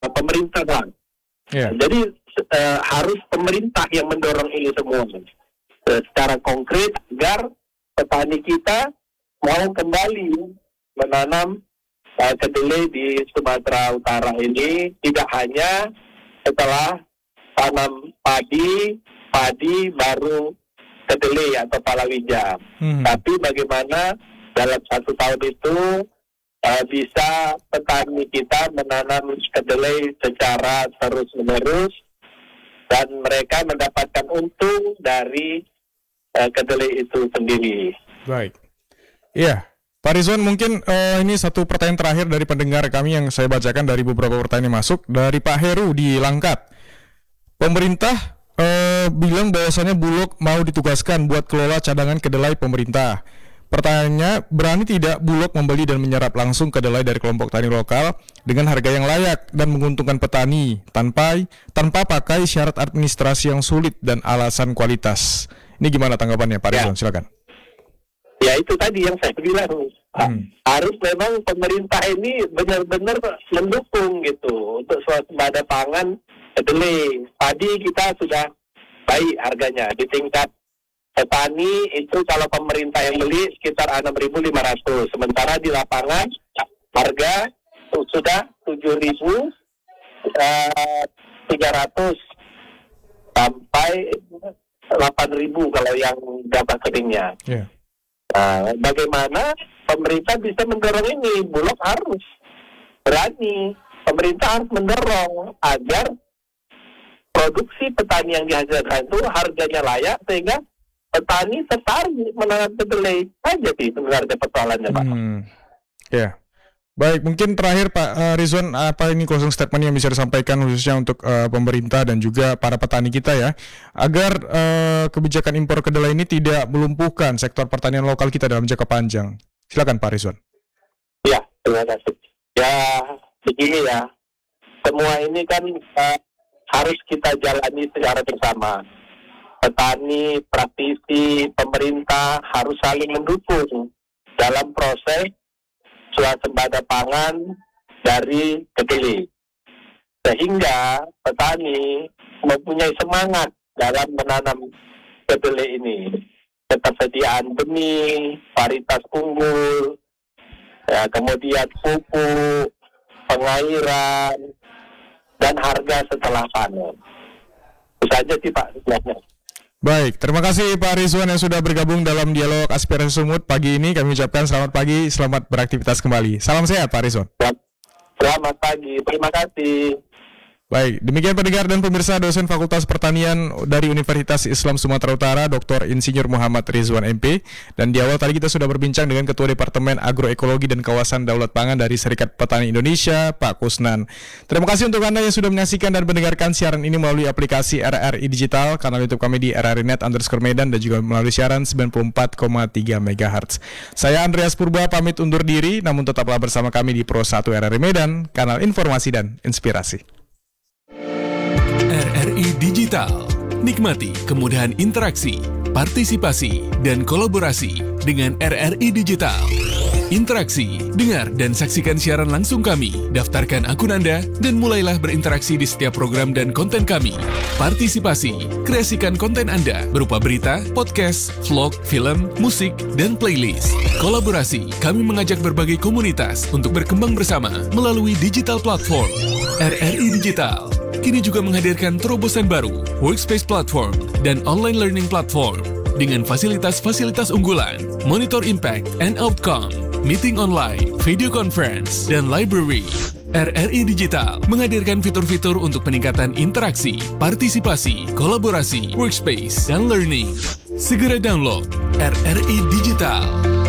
pemerintah, Bang. Jadi harus pemerintah yang mendorong ini semua secara konkret agar petani kita mau kembali menanam kedelai di Sumatera Utara ini, tidak hanya setelah tanam padi baru kedelai atau palawija, tapi bagaimana dalam 1 tahun itu bisa petani kita menanam kedelai secara terus-menerus dan mereka mendapatkan untung dari kedelai itu sendiri. Baik. Iya, Pak Rizwan, mungkin ini satu pertanyaan terakhir dari pendengar kami yang saya bacakan dari beberapa pertanyaan yang masuk. Dari Pak Heru di Langkat. Pemerintah bilang bahwasannya Bulog mau ditugaskan buat kelola cadangan kedelai pemerintah. Pertanyaannya, berani tidak Bulog membeli dan menyerap langsung kedelai dari kelompok tani lokal dengan harga yang layak dan menguntungkan petani tanpa pakai syarat administrasi yang sulit dan alasan kualitas? Ini gimana tanggapannya, Pak Rizwan? Silakan. Ya, itu tadi yang saya bilang. Harus memang pemerintah ini benar-benar mendukung gitu untuk swasembada pangan kedelai. Padi kita sudah baik harganya di tingkat petani itu, kalau pemerintah yang beli sekitar 6.500, sementara di lapangan harga sudah 7.300 sampai 8.000 kalau yang gabah keringnya. Bagaimana pemerintah bisa mendorong ini? Bulog harus berani, pemerintah harus mendorong agar produksi petani yang dihasilkan itu harganya layak sehingga petani tertarik menanam kedelai. Saja sih sebenarnya persoalannya, Pak. Baik, mungkin terakhir Pak Rizwan, apa ini closing statement yang bisa disampaikan khususnya untuk pemerintah dan juga para petani kita ya, agar kebijakan impor kedelai ini tidak melumpuhkan sektor pertanian lokal kita dalam jangka panjang. Silakan Pak Rizwan. Ya, terima kasih. Ya, begini ya, semua ini kan harus kita jalani secara bersama. Petani, praktisi, pemerintah harus saling mendukung dalam proses swasembada pangan dari kedelai. Sehingga petani mempunyai semangat dalam menanam kedelai ini. Ketersediaan benih, varietas unggul, ya, kemudian pupuk, pengairan, dan harga setelah panen. Itu saja sih Pak sebenarnya. Baik, terima kasih Pak Rizwan yang sudah bergabung dalam dialog Aspirasi Sumut pagi ini. Kami ucapkan selamat pagi, selamat beraktivitas kembali. Salam sehat Pak Rizwan. Selamat pagi, terima kasih. Baik, demikian pendengar dan pemirsa, dosen Fakultas Pertanian dari Universitas Islam Sumatera Utara, Dr. Insinyur Muhammad Rizwan MP. Dan di awal tadi kita sudah berbincang dengan Ketua Departemen Agroekologi dan Kawasan Daulat Pangan dari Serikat Petani Indonesia, Pak Kusnan. Terima kasih untuk Anda yang sudah menyaksikan dan mendengarkan siaran ini melalui aplikasi RRI Digital, kanal YouTube kami di rrnet_medan, dan juga melalui siaran 94,3 MHz. Saya Andreas Purba pamit undur diri, namun tetaplah bersama kami di Pro 1 RRI Medan, kanal informasi dan inspirasi. RRI Digital. Nikmati kemudahan interaksi, partisipasi, dan kolaborasi dengan RRI Digital. Interaksi, dengar dan saksikan siaran langsung kami, daftarkan akun Anda, dan mulailah berinteraksi di setiap program dan konten kami. Partisipasi, kreasikan konten Anda berupa berita, podcast, vlog, film, musik, dan playlist. Kolaborasi, kami mengajak berbagai komunitas untuk berkembang bersama melalui digital platform. RRI Digital kini juga menghadirkan terobosan baru, workspace platform, dan online learning platform dengan fasilitas-fasilitas unggulan, monitor impact and outcome, meeting online, video conference, dan library. RRI Digital menghadirkan fitur-fitur untuk peningkatan interaksi, partisipasi, kolaborasi, workspace, dan learning. Segera download RRI Digital.